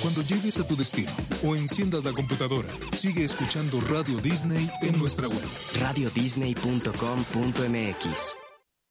Cuando llegues a tu destino o enciendas la computadora, sigue escuchando Radio Disney en nuestra web. radiodisney.com.mx